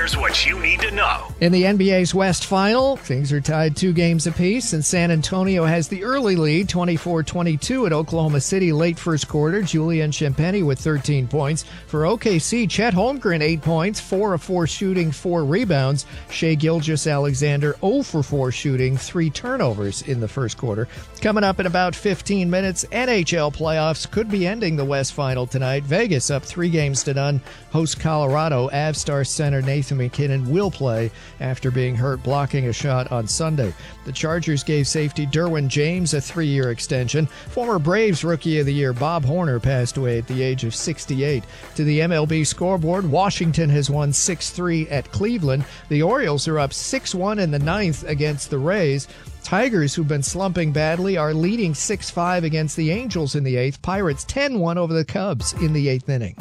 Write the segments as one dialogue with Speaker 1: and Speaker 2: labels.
Speaker 1: here's what you need to know.
Speaker 2: In the NBA's West Final, things are tied 2 games apiece, and San Antonio has the early lead, 24-22 at Oklahoma City late first quarter. Julian Champagnie with 13 points. For OKC, Chet Holmgren 8 points, 4 of 4 shooting, 4 rebounds. Shai Gilgeous-Alexander 0 for 4 shooting, 3 turnovers in the first quarter. Coming up in about 15 minutes, NHL playoffs could be ending the West Final tonight. Vegas up 3-0. Host Colorado. Avs star center Nathan MacKinnon will play after being hurt blocking a shot on Sunday. The Chargers gave safety Derwin James a 3-year extension. Former Braves Rookie of the Year Bob Horner passed away at the age of 68. To the MLB scoreboard, Washington has won 6-3 at Cleveland. The Orioles are up 6-1 in the 9th against the Rays. Tigers, who've been slumping badly, are leading 6-5 against the Angels in the 8th. Pirates 10-1 over the Cubs in the 8th inning.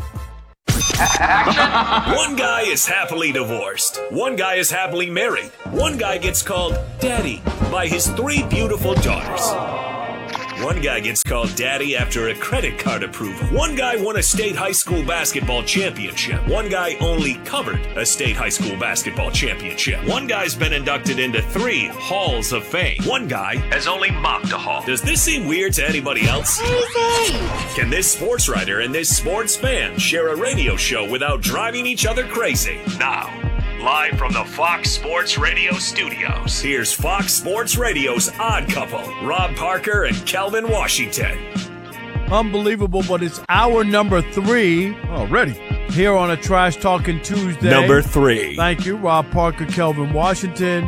Speaker 1: One guy is happily divorced. One guy is happily married. One guy gets called Daddy by his 3 beautiful daughters. One guy gets called Daddy after a credit card approval. One guy won a state high school basketball championship. One guy only covered a state high school basketball championship. One guy's been inducted into 3 halls of fame. One guy has only mopped a hall. Does this seem weird to anybody else? Can this sports writer and this sports fan share a radio show without driving each other crazy? Now, live from the Fox Sports Radio studios, here's Fox Sports Radio's Odd Couple, Rob Parker and Kelvin Washington.
Speaker 3: Unbelievable, but it's hour number 3
Speaker 4: already
Speaker 3: here on a Trash Talking Tuesday.
Speaker 1: Number 3.
Speaker 3: Thank you, Rob Parker, Kelvin Washington,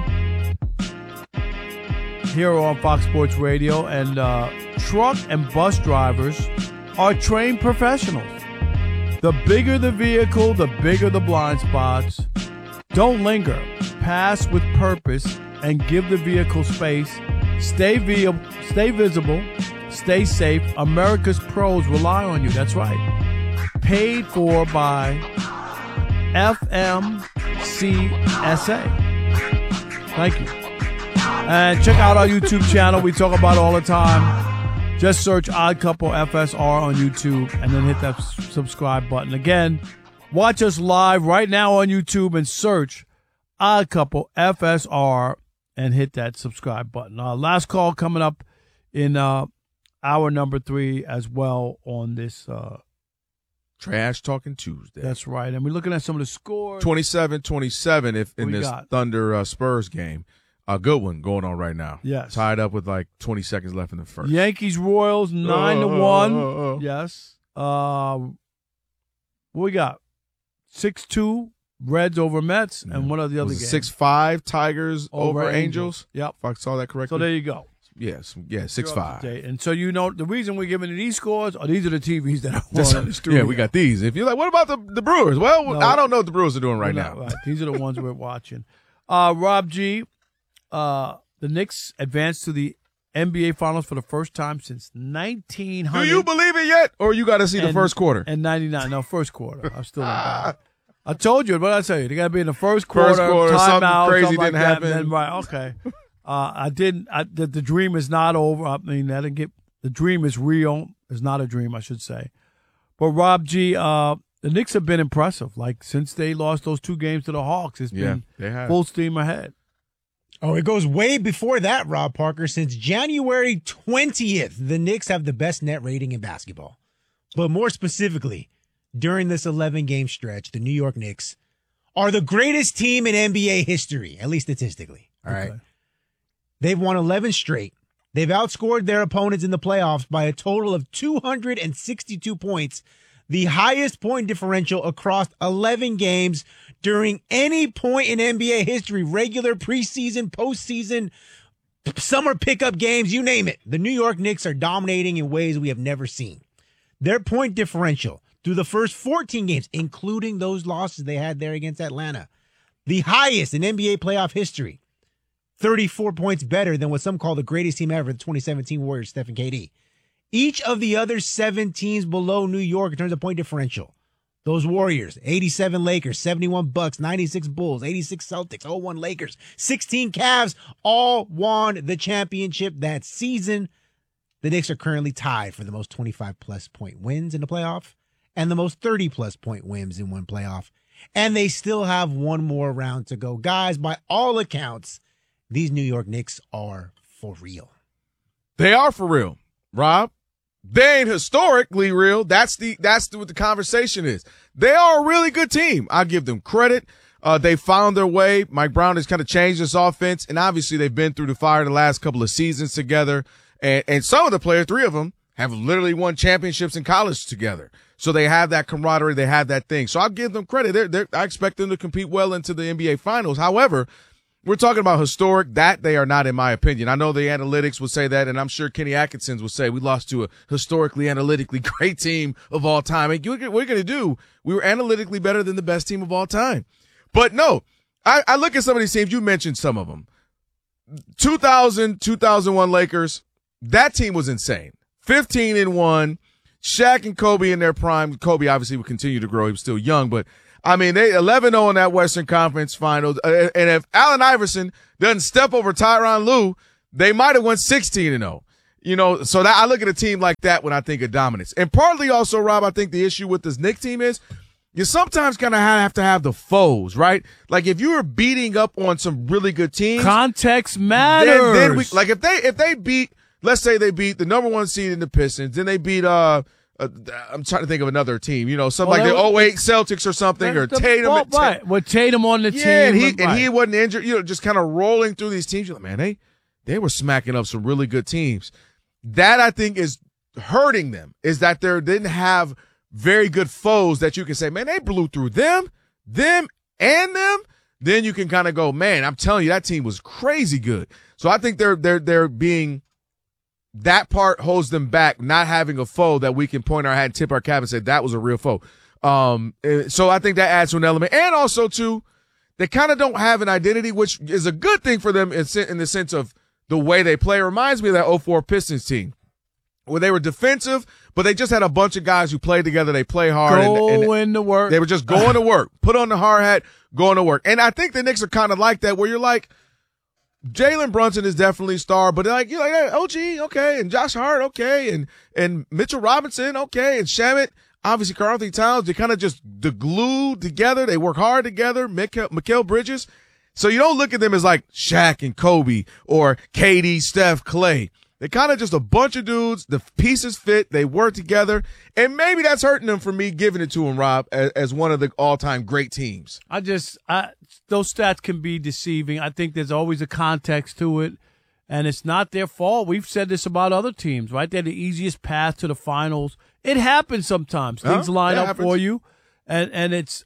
Speaker 3: here on Fox Sports Radio. And truck and bus drivers are trained professionals. The bigger the vehicle, the bigger the blind spots. Don't linger. Pass with purpose and give the vehicle space. Stay visible. Stay safe. America's pros rely on you. That's right. Paid for by FMCSA. Thank you. And check out our YouTube channel. We talk about it all the time. Just search Odd Couple FSR on YouTube and then hit that subscribe button. Again, watch us live right now on YouTube and search Odd Couple FSR and hit that subscribe button. Last call coming up in hour number 3 as well on this
Speaker 4: Trash Talking Tuesday.
Speaker 3: That's right. And we're looking at some of the scores.
Speaker 4: 27-27 if in this Thunder Spurs game. A good one going on right now.
Speaker 3: Yes.
Speaker 4: Tied up with like 20 seconds left in the first.
Speaker 3: Yankees Royals 9-1. Yes. What we got? 6-2 Reds over Mets, and one of the other games.
Speaker 4: 6-5 Tigers over Angels.
Speaker 3: Yep.
Speaker 4: If I saw that correctly.
Speaker 3: So there you go.
Speaker 4: Yes, 6-5.
Speaker 3: And so you know the reason we're giving you these scores are these are the TVs that are on the studio.
Speaker 4: Yeah, we got these. If you're like, what about the Brewers? Well, no, I don't know what the Brewers are doing right now.
Speaker 3: Right. These are the ones we're watching. Rob G., the Knicks advanced to the NBA Finals for the first time since 1900.
Speaker 4: Do you believe it yet? Or you got to see the first quarter?
Speaker 3: And 99. No, first quarter. I'm still in bad. I told you. What did I tell you? They got to be in the first quarter.
Speaker 4: Something crazy didn't happen.
Speaker 3: Then, right, okay. I didn't. The dream is not over. I mean, I didn't get. The dream is real. It's not a dream, I should say. But Rob G., the Knicks have been impressive. Like since they lost those 2 games to the Hawks, it's been full steam ahead.
Speaker 5: Oh, it goes way before that, Rob Parker. Since January 20th, the Knicks have the best net rating in basketball. But more specifically, during this 11-game stretch, the New York Knicks are the greatest team in NBA history, at least statistically. All right. They've won 11 straight. They've outscored their opponents in the playoffs by a total of 262 points, the highest point differential across 11 games during any point in NBA history, regular, preseason, postseason, summer pickup games, you name it. The New York Knicks are dominating in ways we have never seen. Their point differential through the first 14 games, including those losses they had there against Atlanta, the highest in NBA playoff history, 34 points better than what some call the greatest team ever, the 2017 Warriors, Steph and KD. Each of the other 7 teams below New York in terms of point differential, those Warriors, 87 Lakers, 71 Bucks, 96 Bulls, 86 Celtics, 01 Lakers, 16 Cavs, all won the championship that season. The Knicks are currently tied for the most 25-plus point wins in the playoff and the most 30-plus point wins in one playoff. And they still have one more round to go. Guys, by all accounts, these New York Knicks are for real.
Speaker 4: They are for real, Rob. They ain't historically real. That's what the conversation is. They are a really good team. I give them credit. They found their way. Mike Brown has kind of changed this offense, and obviously they've been through the fire the last couple of seasons together. And some of the players, 3 of them, have literally won championships in college together. So they have that camaraderie. They have that thing. So I'll give them credit. I expect them to compete well into the NBA Finals. However, we're talking about historic. That they are not, in my opinion. I know the analytics would say that, and I'm sure Kenny Atkinson would say we lost to a historically, analytically great team of all time. And what we're going to do, we were analytically better than the best team of all time. But no, I look at some of these teams. You mentioned some of them. 2000, 2001 Lakers, that team was insane. 15-1. Shaq and Kobe in their prime. Kobe obviously would continue to grow. He was still young, but I mean, they 11-0 in that Western Conference Finals. And if Allen Iverson doesn't step over Tyronn Lue, they might have won 16-0. You know, so that I look at a team like that when I think of dominance. And partly also, Rob, I think the issue with this Knicks team is you sometimes kind of have to have the foes, right? Like if you were beating up on some really good teams,
Speaker 3: context matters.
Speaker 4: Then if they beat, let's say they beat the number 1 seed in the Pistons, then they beat I'm trying to think of another team, you know, something like the 08 Celtics or something, or Tatum.
Speaker 3: Right, with Tatum on the team.
Speaker 4: And he wasn't injured, you know, just kind of rolling through these teams. You're like, man, they were smacking up some really good teams. That I think is hurting them, is that they didn't have very good foes that you can say, man, they blew through them, and them. Then you can kind of go, man, I'm telling you, that team was crazy good. So I think they're being, that part holds them back, not having a foe that we can point our hat and tip our cap and say that was a real foe. So I think that adds to an element. And also, too, they kind of don't have an identity, which is a good thing for them in the sense of the way they play. It reminds me of that 04 Pistons team where they were defensive, but they just had a bunch of guys who played together. They play hard.
Speaker 3: Going to work.
Speaker 4: They were just going to work. Put on the hard hat, going to work. And I think the Knicks are kind of like that, where you're like, Jalen Brunson is definitely a star, but you're like, OG, okay, and Josh Hart, okay, and Mitchell Robinson, okay, and Shamet, obviously Karl-Anthony Towns, they kind of just the glue together. They work hard together. Mikal Bridges. So you don't look at them as like Shaq and Kobe or KD, Steph, Clay. They're kind of just a bunch of dudes. The pieces fit. They work together. And maybe that's hurting them for me giving it to them, Rob, as one of the all-time great teams.
Speaker 3: Those stats can be deceiving. I think there's always a context to it, and it's not their fault. We've said this about other teams, right? They're the easiest path to the finals. It happens sometimes. Things line up for you, and it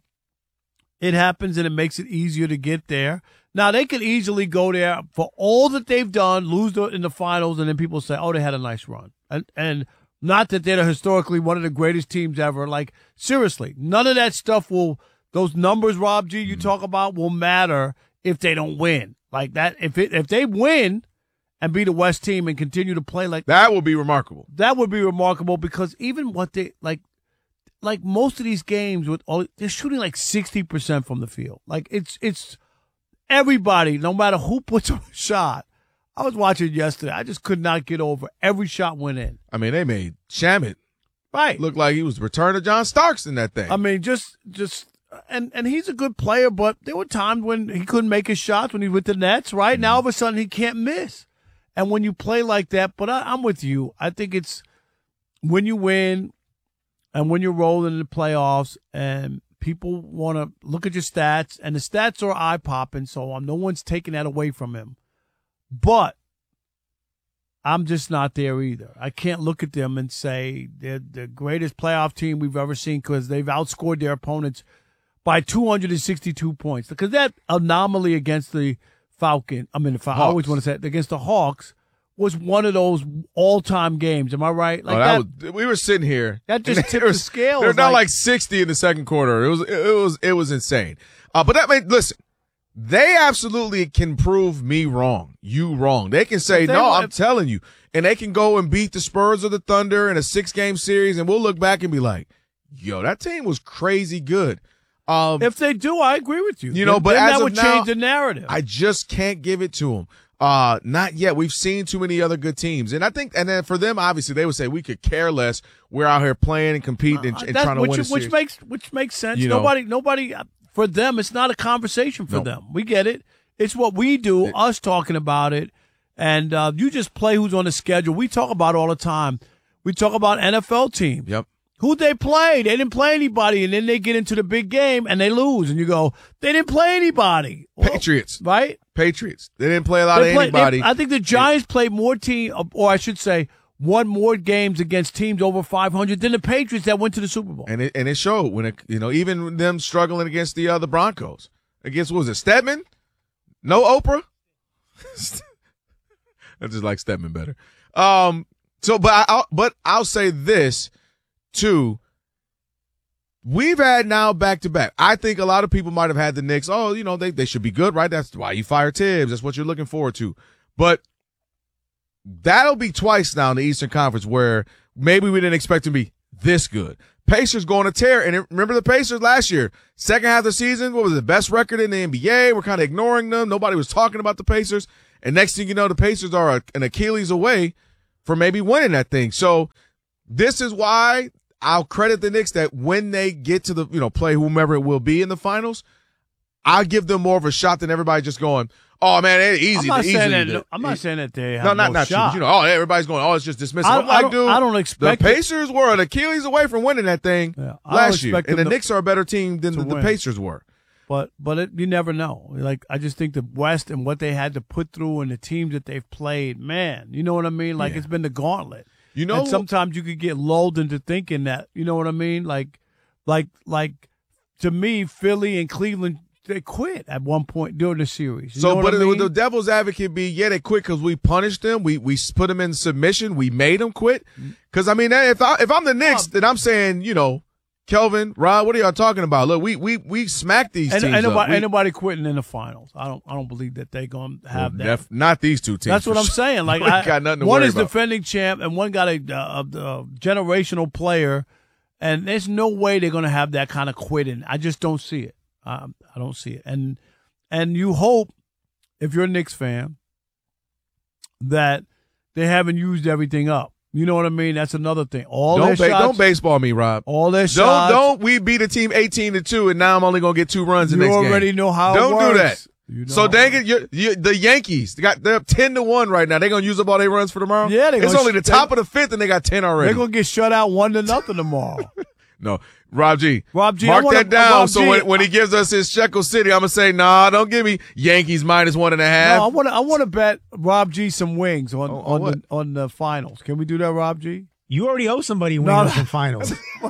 Speaker 3: happens, and it makes it easier to get there. Now, they could easily go there for all that they've done, lose in the finals, and then people say, oh, they had a nice run. And not that they're historically one of the greatest teams ever. Like, seriously, none of that stuff those numbers, Rob G, you talk about will matter if they don't win. Like that, if they win and be the West team and continue to play like
Speaker 4: that, will be remarkable.
Speaker 3: That would be remarkable, because even what they like most of these games they're shooting like 60% from the field. Like it's everybody, no matter who puts on a shot. I was watching yesterday. I just could not get over. Every shot went in.
Speaker 4: I mean, they made Shamet
Speaker 3: right
Speaker 4: look like he was the return of John Starks in that thing.
Speaker 3: I mean, just and he's a good player, but there were times when he couldn't make his shots when he was with the Nets, right? Now all of a sudden he can't miss. And when you play like that, but I'm with you. I think it's when you win and when you're rolling in the playoffs and people want to look at your stats, and the stats are eye-popping, so no one's taking that away from him. But I'm just not there either. I can't look at them and say they're the greatest playoff team we've ever seen because they've outscored their opponents by 262 points. Because that anomaly against the I always want to say it, against the Hawks was one of those all-time games. Am I right? Like
Speaker 4: we were sitting here.
Speaker 3: That just tipped the scale.
Speaker 4: They're not like 60 in the second quarter. It was insane. But that made, listen, they absolutely can prove me wrong, you wrong. They can say, I'm telling you. And they can go and beat the Spurs or the Thunder in a 6-game series, and we'll look back and be like, yo, that team was crazy good.
Speaker 3: If they do, I agree with you.
Speaker 4: You know, but
Speaker 3: then
Speaker 4: as
Speaker 3: that would
Speaker 4: of now,
Speaker 3: change the narrative.
Speaker 4: I just can't give it to them. Not yet. We've seen too many other good teams. And I think, and then for them, obviously, they would say we could care less. We're out here playing and competing and trying to win a series.
Speaker 3: Which makes sense. Nobody, for them, it's not a conversation for them. We get it. It's what we do, us talking about it. And you just play who's on the schedule. We talk about it all the time. We talk about NFL teams.
Speaker 4: Yep.
Speaker 3: Who they play? They didn't play anybody, and then they get into the big game and they lose, and you go, they didn't play anybody.
Speaker 4: Patriots,
Speaker 3: right?
Speaker 4: Patriots. They didn't play a lot of anybody.
Speaker 3: I think the Giants played more or I should say, won more games against teams over 500 than the Patriots that went to the Super Bowl.
Speaker 4: And it showed when even them struggling against the Broncos. Against, what was it, Stedman? No Oprah? I just like Stedman better. But I'll say this too. We've had now back-to-back. I think a lot of people might have had the Knicks. Oh, they should be good, right? That's why you fire Tibbs. That's what you're looking forward to. But that'll be twice now in the Eastern Conference where maybe we didn't expect to be this good. Pacers going to tear. And remember the Pacers last year, second half of the season, what was the best record in the NBA? We're kind of ignoring them. Nobody was talking about the Pacers. And next thing you know, the Pacers are an Achilles away from maybe winning that thing. So this is why I'll credit the Knicks that when they get to the, play whomever it will be in the finals, I'll give them more of a shot than everybody just going, oh, man, it's easy.
Speaker 3: I'm not saying that they have no shot.
Speaker 4: You, everybody's going, it's just dismissive.
Speaker 3: I don't expect
Speaker 4: the Pacers were an Achilles away from winning that thing last year. And the Knicks are a better team than the Pacers were.
Speaker 3: But you never know. Like, I just think the West and what they had to put through and the teams that they've played, man, you know what I mean? Like, it's been the gauntlet. And sometimes you could get lulled into thinking that, you know what I mean? Like to me, Philly and Cleveland, they quit at one point during the series.
Speaker 4: The devil's advocate be, they quit because we punished them. We put them in submission. We made them quit. Because, if I'm the Knicks, then I'm saying, Kelvin, Rob, what are y'all talking about? Look, we smacked these teams. Ain't
Speaker 3: nobody quitting in the finals. I don't believe that they're going to have that.
Speaker 4: Not these two teams.
Speaker 3: That's what I'm saying. Like,
Speaker 4: got nothing to
Speaker 3: one
Speaker 4: worry
Speaker 3: is
Speaker 4: about.
Speaker 3: Defending champ, and one got a generational player, and there's no way they're going to have that kind of quitting. I just don't see it. I don't see it. And you hope, if you're a Knicks fan, that they haven't used everything up. You know what I mean? That's another thing.
Speaker 4: Don't baseball me, Rob.
Speaker 3: All their shots.
Speaker 4: Don't we beat a team 18-2, and now I'm only gonna get 2 runs the next game.
Speaker 3: You already know how.
Speaker 4: Don't
Speaker 3: it
Speaker 4: do
Speaker 3: works.
Speaker 4: that. So dang it, the Yankees they're up 10-1 right now. They're gonna use up all their runs for tomorrow.
Speaker 3: Yeah,
Speaker 4: it's only the top of the 5th, and they got 10 already.
Speaker 3: They're gonna get shut out 1-0 tomorrow.
Speaker 4: No, Rob G.
Speaker 3: Mark
Speaker 4: that down. So when he gives us his Shekel City, I'm gonna say, nah, don't give me Yankees -1.5.
Speaker 3: No, I want to bet Rob G some wings on the finals. Can we do that, Rob G?
Speaker 5: You already owe somebody wings in finals.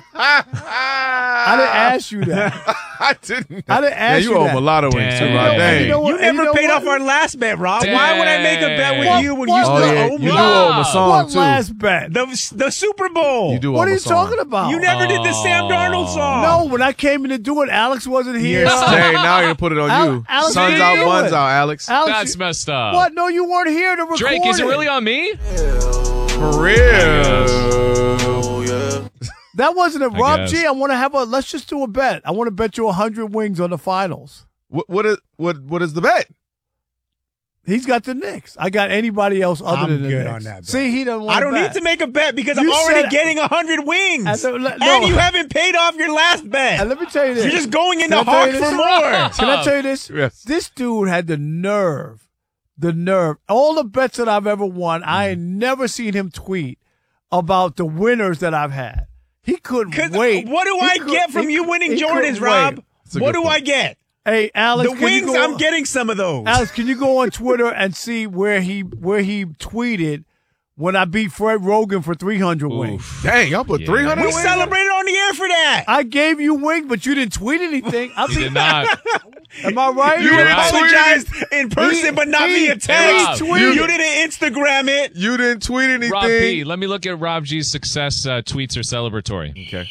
Speaker 3: I didn't ask you that.
Speaker 4: I didn't
Speaker 3: ask you that.
Speaker 4: You owe him a lot of wings, too, Rob.
Speaker 5: You never paid off our last bet, Rob.
Speaker 6: Dang.
Speaker 5: Why would I make a bet with you when you still owe me?
Speaker 4: You do owe him a song,
Speaker 3: what
Speaker 4: too.
Speaker 3: last bet?
Speaker 5: The Super Bowl.
Speaker 4: You do
Speaker 3: What
Speaker 4: owe
Speaker 3: are
Speaker 4: him
Speaker 3: you
Speaker 4: a song.
Speaker 3: talking about?
Speaker 5: You never did the Sam Darnold song.
Speaker 3: No, when I came in to do it, Alex wasn't here.
Speaker 4: Dang, now you're going to put it on you.
Speaker 3: Alex
Speaker 4: Sun's
Speaker 3: didn't
Speaker 4: out,
Speaker 3: do
Speaker 4: buns
Speaker 3: it.
Speaker 4: out, Alex.
Speaker 6: That's messed up.
Speaker 3: What? No, you weren't here to record
Speaker 6: Drake, is it really on me?
Speaker 4: For real.
Speaker 3: That wasn't it,
Speaker 6: I
Speaker 3: Rob
Speaker 6: guess.
Speaker 3: G. I want to let's just do a bet. I want to bet you 100 wings on the finals.
Speaker 4: What is the bet?
Speaker 3: He's got the Knicks. I got anybody else other than the
Speaker 5: good
Speaker 3: Knicks.
Speaker 5: on that bet.
Speaker 3: See, he doesn't want
Speaker 5: I don't
Speaker 3: to
Speaker 5: need to make a bet because I'm
Speaker 3: You
Speaker 5: already
Speaker 3: said-
Speaker 5: getting 100 wings.
Speaker 3: No.
Speaker 5: And you haven't paid off your last bet.
Speaker 3: And let me tell you this.
Speaker 5: You're just going into
Speaker 3: Can I tell
Speaker 5: Hawk
Speaker 3: you
Speaker 5: for
Speaker 3: this?
Speaker 5: more.
Speaker 3: Can I tell you this?
Speaker 4: Yes.
Speaker 3: This dude had the nerve. All the bets that I've ever won, I ain't never seen him tweet about the winners that I've had. He couldn't wait.
Speaker 5: What do I get from you winning Jordans, Rob? What do I get?
Speaker 3: Hey, Alex,
Speaker 5: The wings, I'm getting some of those.
Speaker 3: Alex, can you go on Twitter and see where he tweeted when I beat Fred Rogan for 300 wings?
Speaker 4: Dang, y'all put 300
Speaker 5: We
Speaker 4: wings?
Speaker 5: celebrated on the air for that.
Speaker 3: I gave you wings, but you didn't tweet anything.
Speaker 6: He did not.
Speaker 3: Am I right?
Speaker 5: You
Speaker 6: You're right.
Speaker 5: apologized in person, but not via text.
Speaker 6: Rob,
Speaker 5: You didn't Instagram it.
Speaker 4: You didn't tweet anything.
Speaker 6: Rob P, let me look at Rob G's success tweets are celebratory.
Speaker 4: Okay.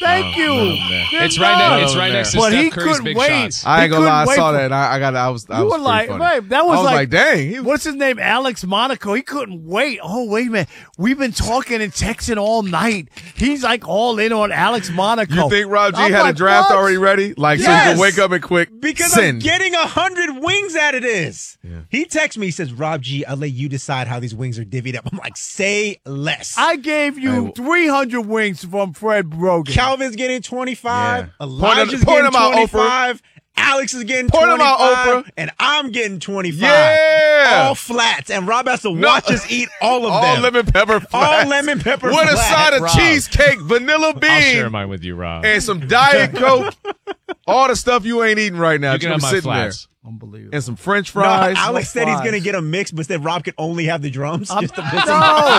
Speaker 3: Thank you.
Speaker 6: It's right next to
Speaker 3: But he
Speaker 6: Steph Curry's
Speaker 3: couldn't
Speaker 6: big
Speaker 3: wait.
Speaker 6: shots.
Speaker 4: I ain't gonna lie, I
Speaker 3: couldn't
Speaker 4: saw
Speaker 3: wait
Speaker 4: that. And I was
Speaker 3: You were like,
Speaker 4: funny.
Speaker 3: right, that was
Speaker 4: I was like, dang.
Speaker 3: What's his name? Alex Monaco. He couldn't wait. Oh, wait a minute. We've been talking and texting all night. He's like all in on Alex Monaco.
Speaker 4: You think Rob G
Speaker 3: I'm
Speaker 4: had
Speaker 3: like,
Speaker 4: a draft
Speaker 3: what?
Speaker 4: already ready? Like, so you
Speaker 5: Yes.
Speaker 4: can wake up and quick
Speaker 5: Because
Speaker 4: send.
Speaker 5: I'm getting 100 wings out of this. He texts me, he says, Rob G, I'll let you decide how these wings are divvied up. I'm like, say less.
Speaker 3: I gave you 300 wings from Fred Brogan.
Speaker 5: Calvin's getting 25.
Speaker 4: Yeah.
Speaker 5: Elijah's
Speaker 4: Point
Speaker 5: getting
Speaker 4: him out,
Speaker 5: 25. Alex is getting
Speaker 4: Point him
Speaker 5: 25.
Speaker 4: out, Oprah.
Speaker 5: And I'm getting 25.
Speaker 4: Yeah.
Speaker 5: All flats. And Rob has to watch us eat all of
Speaker 4: all
Speaker 5: them.
Speaker 4: lemon pepper flats.
Speaker 5: All lemon pepper
Speaker 4: With a
Speaker 5: flats,
Speaker 4: side of
Speaker 5: Rob.
Speaker 4: cheesecake, vanilla
Speaker 6: I'll share
Speaker 4: bean,
Speaker 6: mine with you, Rob.
Speaker 4: and some Diet Coke. All the stuff you ain't eating right now.
Speaker 6: You can have
Speaker 4: Just
Speaker 6: my
Speaker 4: sitting
Speaker 6: flats.
Speaker 3: Unbelievable.
Speaker 4: there. And some French
Speaker 5: No,
Speaker 4: fries.
Speaker 5: Alex said he's
Speaker 3: fries.
Speaker 5: going to get a mix, but said Rob could only have the drums. Just to miss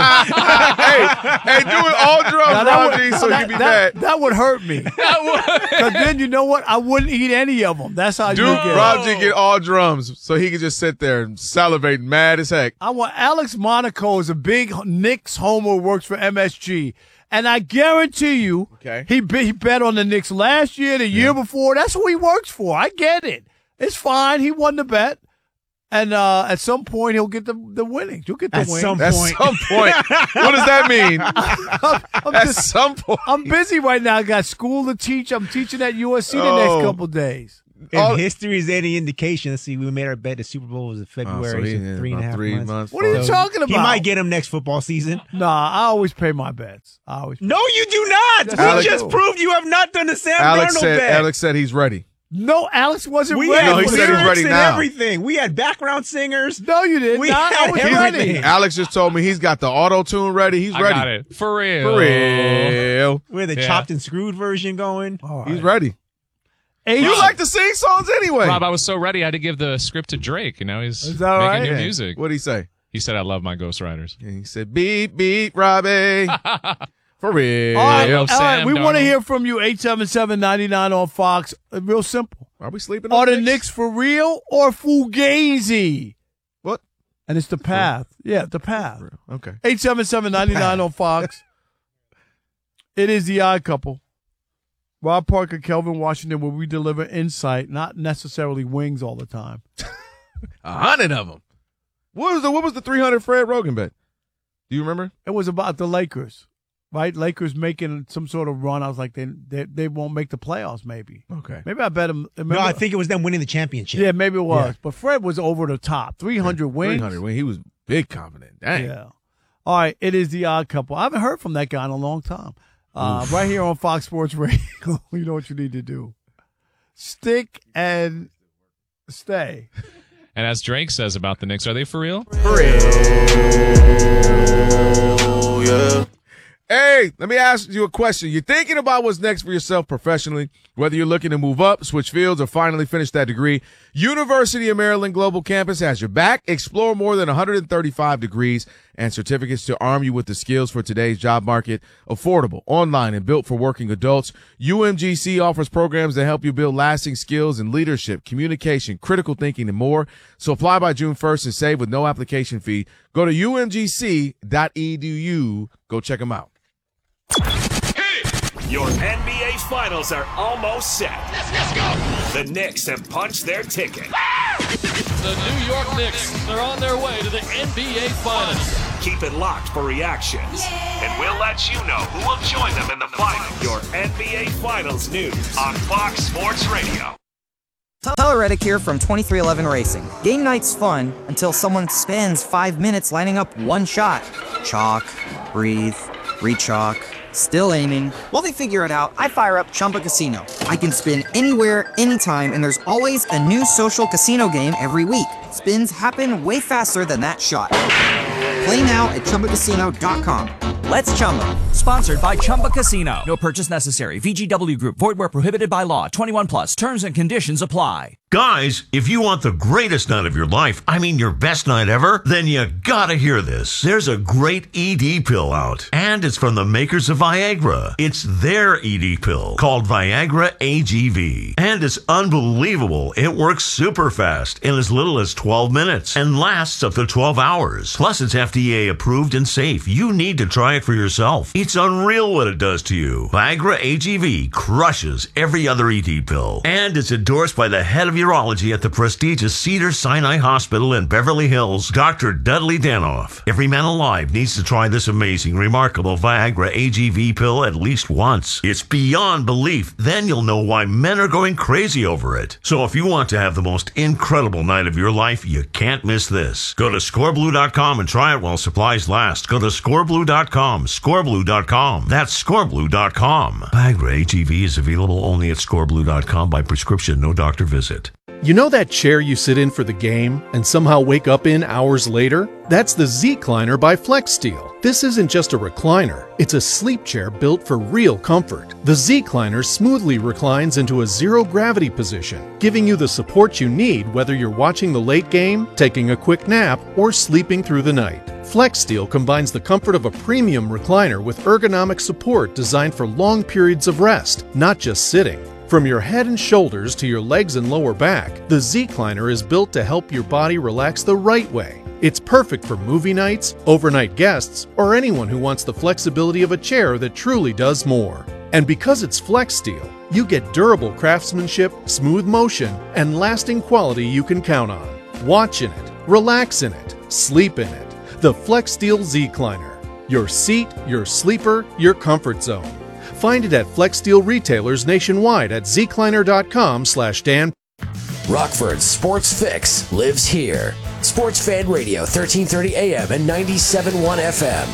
Speaker 4: hey, do it all drums, Rob G, so you be mad.
Speaker 3: That would hurt me. Because then you know what? I wouldn't eat any of them. That's how
Speaker 4: Dude,
Speaker 3: you get.
Speaker 4: Rob G get all drums, so he can just sit there and salivate mad as heck.
Speaker 3: I want Alex Monaco is a big Knicks homer, works for MSG. And I guarantee you,
Speaker 4: Okay.
Speaker 3: he bet on the Knicks last year, the year before. That's who he works for. I get it. It's fine. He won the bet. And at some point, he'll get the winnings. You'll get the
Speaker 5: At
Speaker 3: wins.
Speaker 5: some
Speaker 4: At
Speaker 5: point.
Speaker 4: some point. What does that mean? At some point.
Speaker 3: I'm busy right now. I got school to teach. I'm teaching at USC the
Speaker 4: Oh.
Speaker 3: next couple days.
Speaker 5: If history is any indication, let's see, we made our bet. The Super Bowl was in February, so 3.5 months.
Speaker 3: What are you talking about?
Speaker 5: He might get him next football season.
Speaker 3: Nah, I always pay my bets.
Speaker 5: No, you do not.
Speaker 3: Yes,
Speaker 5: We
Speaker 3: I
Speaker 5: just
Speaker 3: do.
Speaker 5: proved you have not done the Sam
Speaker 4: Alex
Speaker 5: Darnold
Speaker 4: said,
Speaker 5: bet.
Speaker 4: Alex said he's ready.
Speaker 3: No, Alex wasn't
Speaker 5: We
Speaker 3: ready.
Speaker 5: had
Speaker 4: No, he
Speaker 3: for
Speaker 4: said he's
Speaker 3: that.
Speaker 5: lyrics
Speaker 4: ready
Speaker 5: and
Speaker 4: now.
Speaker 5: everything. We had background singers.
Speaker 3: No, you didn't.
Speaker 5: We
Speaker 3: Nah, I
Speaker 5: had
Speaker 3: was
Speaker 5: everything.
Speaker 3: ready.
Speaker 4: Alex just told me he's got the auto-tune ready. He's
Speaker 6: I
Speaker 4: ready.
Speaker 6: got it. For real.
Speaker 4: For real.
Speaker 5: We had the
Speaker 6: Yeah.
Speaker 5: chopped and screwed version going.
Speaker 3: All
Speaker 4: He's
Speaker 3: right.
Speaker 4: ready.
Speaker 3: Hey,
Speaker 4: You like to sing songs anyway.
Speaker 6: Rob, I was so ready I had to give the script to Drake, and now he's
Speaker 3: Is that
Speaker 6: making
Speaker 3: right?
Speaker 6: new
Speaker 4: Yeah.
Speaker 6: music.
Speaker 4: What'd he say?
Speaker 6: He said, I love my Ghost Riders.
Speaker 4: And he said, beat, beat, Robbie. For real.
Speaker 3: all right,
Speaker 6: love
Speaker 3: all right.
Speaker 6: Sam
Speaker 3: We want to
Speaker 6: Darnold.
Speaker 3: hear from you. 877-99 on Fox. Real simple.
Speaker 4: Are we sleeping
Speaker 3: Are
Speaker 4: on
Speaker 3: the Knicks for real or fugazi?
Speaker 4: What?
Speaker 3: And it's the path. Yeah, the path.
Speaker 4: Okay.
Speaker 3: 877-99 on Fox. It is the Odd Couple. Rob Parker, Kelvin Washington, where we deliver insight, not necessarily wings all the time.
Speaker 4: 100 of them. What was the 300 Fred Rogan bet? Do you remember?
Speaker 3: It was about the Lakers, right? Lakers making some sort of run. I was like, they won't make the playoffs, maybe.
Speaker 4: Okay.
Speaker 3: Maybe I bet them.
Speaker 5: No, I think it was them winning the championship.
Speaker 3: Yeah, maybe it was.
Speaker 5: Yeah.
Speaker 3: But Fred was over the top. 300 wins.
Speaker 4: 300 wins. He was big confident. Dang.
Speaker 3: Yeah. All right, it is the Odd Couple. I haven't heard from that guy in a long time. Right here on Fox Sports Radio. You know what you need to do. Stick and stay.
Speaker 6: And as Drake says about the Knicks, are they for real?
Speaker 4: Hey, let me ask you a question. You're thinking about what's next for yourself professionally, whether you're looking to move up, switch fields, or finally finish that degree. University of Maryland Global Campus has your back. Explore more than 135 degrees and certificates to arm you with the skills for today's job market. Affordable, online, and built for working adults. UMGC offers programs that help you build lasting skills in leadership, communication, critical thinking, and more. So apply by June 1st and save with no application fee. Go to umgc.edu. Go check them out.
Speaker 1: Your NBA Finals are almost set. Let's go. The Knicks have punched their ticket.
Speaker 7: The New York Knicks are on their way to the NBA Finals.
Speaker 1: Keep it locked for reactions, and we'll let you know who will join them in the finals. Your NBA Finals news on Fox Sports Radio.
Speaker 8: Tyler Reddick here from 2311 Racing. Game night's fun until someone spends 5 minutes lining up one shot. Chalk, breathe, re-chalk, still aiming. While they figure it out, I fire up Chumba Casino. I can spin anywhere, anytime, and there's always a new social casino game every week. Spins happen way faster than that shot. Play now at ChumbaCasino.com. Let's Chumba.
Speaker 9: Sponsored by Chumba Casino. No purchase necessary. VGW Group. Void where prohibited by law. 21 plus. Terms and conditions apply.
Speaker 10: Guys, if you want the greatest night of your life, I mean your best night ever, then you gotta hear this. There's a great ED pill out, and it's from the makers of Viagra. It's their ED pill called Viagra AGV, and it's unbelievable. It works super fast in as little as 12 minutes and lasts up to 12 hours. Plus, it's FDA approved and safe. You need to try it it for yourself. It's unreal what it does to you. Viagra AGV crushes every other ED pill. And it's endorsed by the head of urology at the prestigious Cedars-Sinai Hospital in Beverly Hills, Dr. Dudley Danoff. Every man alive needs to try this amazing, remarkable Viagra AGV pill at least once. It's beyond belief. Then you'll know why men are going crazy over it. So if you want to have the most incredible night of your life, you can't miss this. Go to scoreblue.com and try it while supplies last. Go to scoreblue.com. Scoreblue.com. That's scoreblue.com. Viagra AGV is available only at scoreblue.com by prescription, no doctor visit.
Speaker 11: You know that chair you sit in for the game and somehow wake up in hours later? That's the Z-Cliner by FlexSteel. This isn't just a recliner, it's a sleep chair built for real comfort. The Z-Cliner smoothly reclines into a zero-gravity position, giving you the support you need whether you're watching the late game, taking a quick nap, or sleeping through the night. FlexSteel combines the comfort of a premium recliner with ergonomic support designed for long periods of rest, not just sitting. From your head and shoulders to your legs and lower back, the Z-Cliner is built to help your body relax the right way. It's perfect for movie nights, overnight guests, or anyone who wants the flexibility of a chair that truly does more. And because it's FlexSteel, you get durable craftsmanship, smooth motion, and lasting quality you can count on. Watch in it, relax in it, sleep in it. The FlexSteel Z-Cliner. Your seat, your sleeper, your comfort zone. Find it at FlexSteel retailers nationwide at zcliner.com/Dan.
Speaker 12: Rockford's Sports Fix lives here. Sports Fan Radio, 1330 AM and 97.1 FM.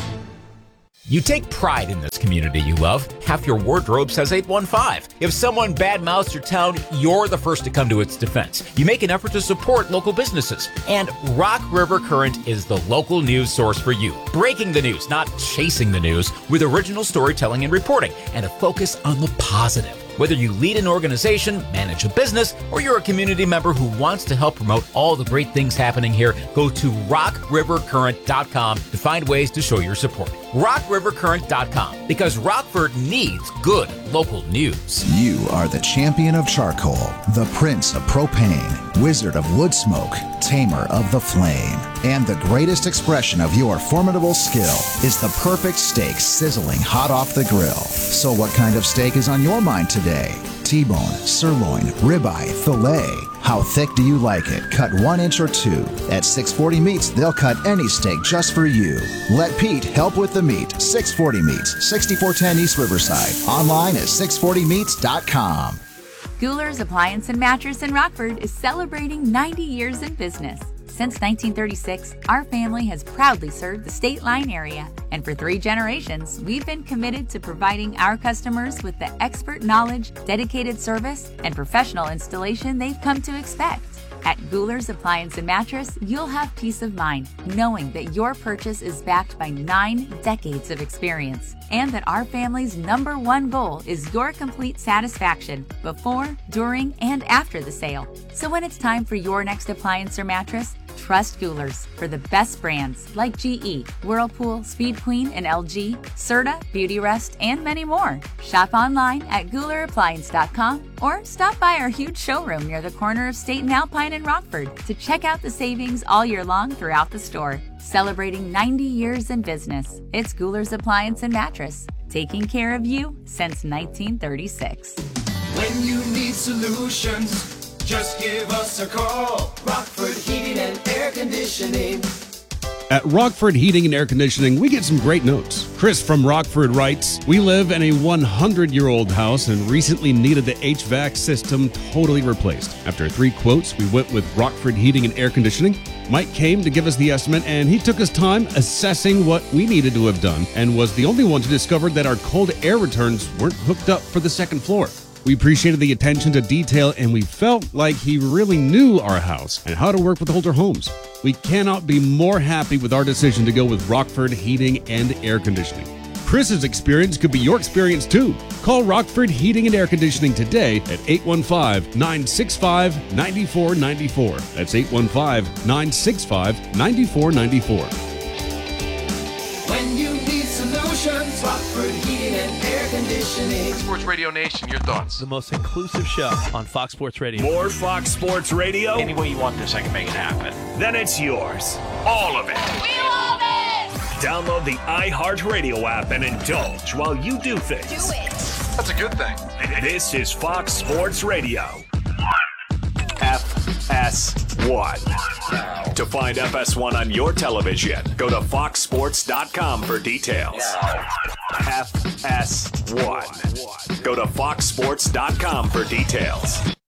Speaker 13: You take pride in this community you love. Half your wardrobe says 815. If someone badmouths your town, you're the first to come to its defense. You make an effort to support local businesses. And Rock River Current is the local news source for you. Breaking the news, not chasing the news, with original storytelling and reporting, and a focus on the positive. Whether you lead an organization, manage a business, or you're a community member who wants to help promote all the great things happening here, go to rockrivercurrent.com to find ways to show your support. rockrivercurrent.com, because Rockford needs good local news.
Speaker 14: You are the champion of charcoal, the prince of propane, wizard of wood smoke, tamer of the flame, and the greatest expression of your formidable skill is the perfect steak sizzling hot off the grill. So what kind of steak is on your mind today? T-bone, sirloin, ribeye, filet. How thick do you like it? Cut 1 inch or 2. At 640 Meats, they'll cut any steak just for you. Let Pete help with the meat. 640 Meats, 6410 East Riverside. Online at 640meats.com.
Speaker 15: Gouler's Appliance and Mattress in Rockford is celebrating 90 years in business. Since 1936, our family has proudly served the State Line area, and for 3 generations, we've been committed to providing our customers with the expert knowledge, dedicated service, and professional installation they've come to expect. At Gouler's Appliance and Mattress, you'll have peace of mind knowing that your purchase is backed by 9 decades of experience, and that our family's #1 goal is your complete satisfaction before, during, and after the sale. So when it's time for your next appliance or mattress, trust Gouler's for the best brands like GE, Whirlpool, Speed Queen, and LG, Serta, Beautyrest, and many more. Shop online at GoulerAppliance.com or stop by our huge showroom near the corner of State and Alpine in Rockford to check out the savings all year long throughout the store. Celebrating 90 years in business, it's Gouler's Appliance and Mattress, taking care of you since 1936.
Speaker 16: When you need solutions, just give us a call. Rockford Heating and Air Conditioning.
Speaker 17: At Rockford Heating and Air Conditioning, we get some great notes. Chris from Rockford writes, "We live in a 100-year-old house and recently needed the HVAC system totally replaced. After 3 quotes, we went with Rockford Heating and Air Conditioning. Mike came to give us the estimate, and he took his time assessing what we needed to have done and was the only one to discover that our cold air returns weren't hooked up for the second floor. We appreciated the attention to detail, and we felt like he really knew our house and how to work with older homes. We cannot be more happy with our decision to go with Rockford Heating and Air Conditioning. Chris's experience could be your experience too. Call Rockford Heating and Air Conditioning today at 815-965-9494. That's 815-965-9494.
Speaker 16: When you need solutions, Rockford Heating and Air Conditioning.
Speaker 18: Sports Radio Nation, your thoughts.
Speaker 19: The most inclusive show on Fox Sports Radio.
Speaker 1: More Fox Sports Radio?
Speaker 18: Any way you want this, I can make it happen.
Speaker 1: Then it's yours. All of it.
Speaker 16: We love it!
Speaker 1: Download the iHeartRadio app and indulge while you do things.
Speaker 18: Do it. That's a good thing.
Speaker 1: This is Fox Sports Radio. FS1. To find FS1 on your television, go to foxsports.com for details. FS1. Go to foxsports.com for details.